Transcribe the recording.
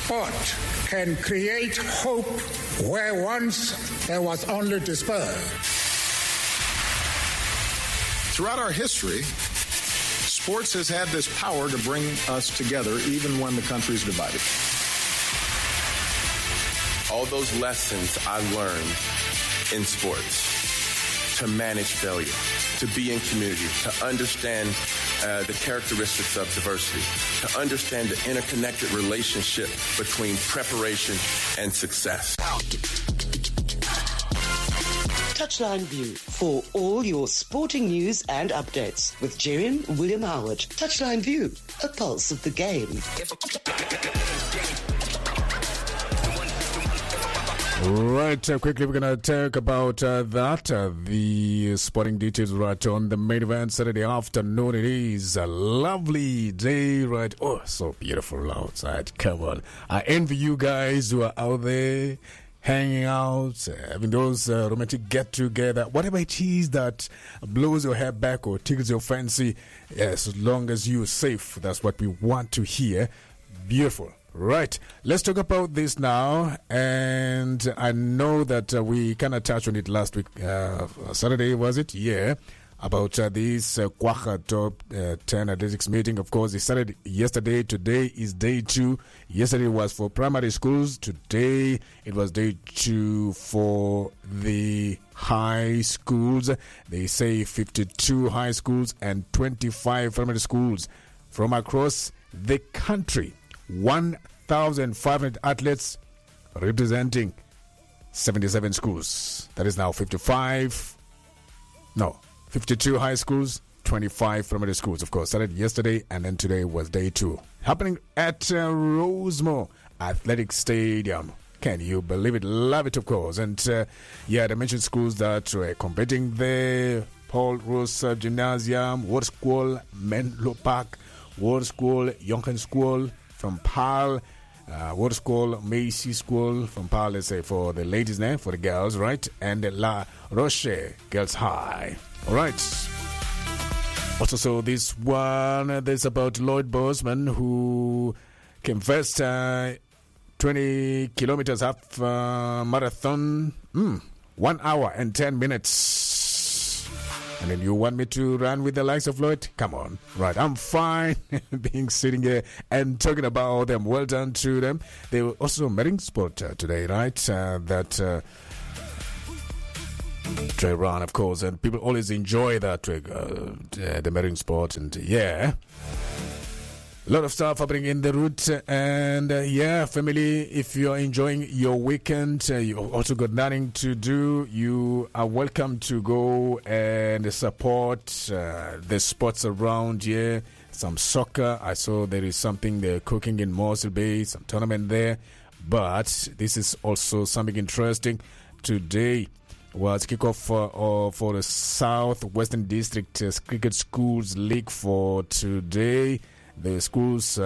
sport can create hope where once there was only despair. Throughout our history, sports has had this power to bring us together even when the country is divided. All those lessons I learned in sports, to manage failure, to be in community, to understand the characteristics of diversity, to understand the interconnected relationship between preparation and success. Touchline View for all your sporting news and updates with Jerry William Howard. Touchline View, a pulse of the game. Right, quickly we're going to talk about the sporting details right on the main event Saturday afternoon. It is a lovely day, right? Oh, so beautiful outside. Come on. I envy you guys who are out there hanging out, having those romantic get-together, whatever it is that blows your hair back or tickles your fancy, yes, as long as you're safe, that's what we want to hear. Beautiful. Right, let's talk about this now, and I know that we kind of touched on it last week, Saturday, was it? Yeah, about this Kwagga Top 10 Athletics meeting. Of course, it started yesterday. Today is day 2. Yesterday was for primary schools. Today, it was day 2 for the high schools. They say 52 high schools and 25 primary schools from across the country. 1,500 athletes representing 77 schools. That is now 52 high schools, 25 primary schools. Of course, started yesterday and then today was day 2. Happening at Rosemore Athletic Stadium. Can you believe it? Love it, of course. And they mentioned schools that were competing there. Paul Roos Gymnasium, World School, Menlo Park, World School, Jonken School, from Paarl, World School, Macy School from Paarl, let's say for the ladies there, for the girls, right? And La Roche Girls High. All right. Also, so this one, there's about Lloyd Boseman, who came first 20 kilometers half marathon, 1 hour and 10 minutes. And then you want me to run with the likes of Lloyd? Come on. Right, I'm fine being sitting here and talking about them. Well done to them. They were also marine sport today, right? Try run, of course. And people always enjoy that, the marine sport. And a lot of stuff happening in the route. And family, if you're enjoying your weekend, you also got nothing to do, you are welcome to go and support the sports around here. Some soccer. I saw there is something they're cooking in Mossel Bay, some tournament there. But this is also something interesting. Today was kickoff for the Southwestern District Cricket Schools League for today. The schools